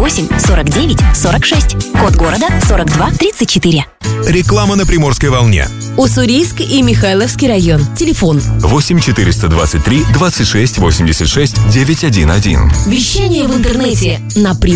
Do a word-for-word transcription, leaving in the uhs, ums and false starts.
восемь сорок девять сорок шесть. Код города сорок два тридцать четыре. Реклама на Приморской волне. Уссурийск и Михайловский район. Телефон восемь четыреста двадцать три двадцать шесть восемьдесят шесть девятьсот одиннадцать. Вещание в интернете на Приморской.